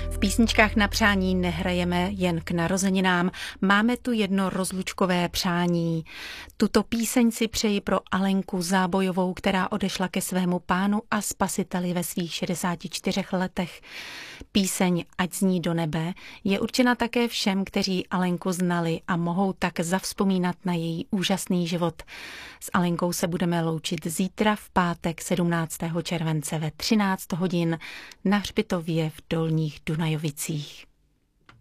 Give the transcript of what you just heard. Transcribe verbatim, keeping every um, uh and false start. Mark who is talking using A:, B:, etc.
A: V písničkách na přání nehrajeme jen k narozeninám, máme tu jedno rozlučkové přání. Tuto píseň si přeji pro Alenku Zábojovou, která odešla ke svému pánu a spasiteli ve svých šedesáti čtyřech letech. Píseň Ať zní do nebe je určena také všem, kteří Alenku znali a mohou tak zavzpomínat na její úžasný život. S Alenkou se budeme loučit zítra v pátek sedmnáctého července ve třináct hodin na hřbitově v Dolních Dunajovicích.